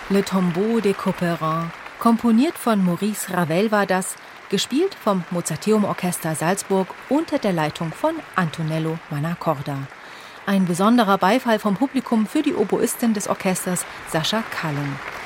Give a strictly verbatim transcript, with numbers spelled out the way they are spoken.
Le Tombeau des Couperins. Komponiert von Maurice Ravel war das, gespielt vom Mozarteum Orchester Salzburg unter der Leitung von Antonello Manacorda. Ein besonderer Beifall vom Publikum für die Oboistin des Orchesters, Sascha Cullen.